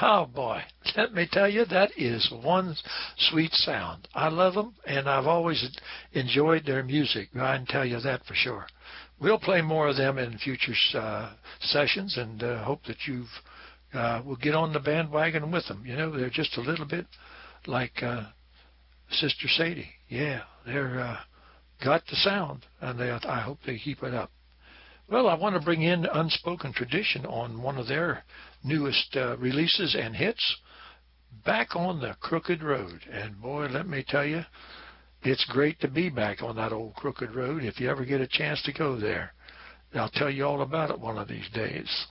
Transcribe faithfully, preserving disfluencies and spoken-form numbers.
Oh, boy. Let me tell you, that is one sweet sound. I love them, and I've always enjoyed their music. I can tell you that for sure. We'll play more of them in future uh, sessions, and uh, hope that you've uh, will get on the bandwagon with them. You know, they're just a little bit like uh, Sister Sadie. Yeah, they're uh, got the sound, and they, I hope they keep it up. Well, I want to bring in Unspoken Tradition on one of their newest uh, releases and hits, Back on the Crooked Road. And, boy, let me tell you, it's great to be back on that old crooked road if you ever get a chance to go there. I'll tell you all about it one of these days.